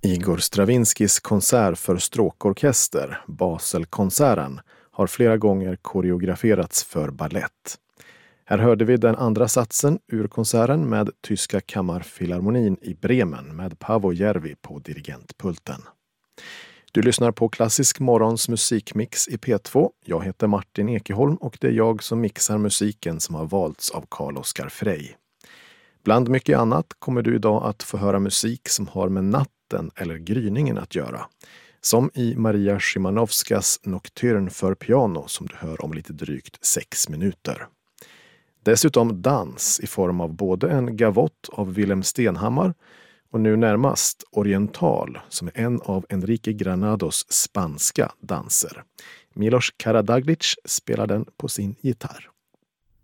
Igor Stravinskys konsert för stråkorkester, Baselkonserten, har flera gånger koreograferats för ballett. Här hörde vi den andra satsen ur konserten med Tyska kammarfilharmonin i Bremen med Paavo Järvi på dirigentpulten. Du lyssnar på Klassisk morgons musikmix i P2. Jag heter Martin Ekeholm och det är jag som mixar musiken som har valts av Carl-Oskar Frey. Bland mycket annat kommer du idag att få höra musik som har med natten eller gryningen att göra. Som i Maria Szymanowskas Nocturne för piano som du hör om lite drygt 6 minuter. Dessutom dans i form av både en gavott av Willem Stenhammar och nu närmast Oriental som är en av Enrique Granados spanska danser. Milos Karadaglic spelar den på sin gitarr.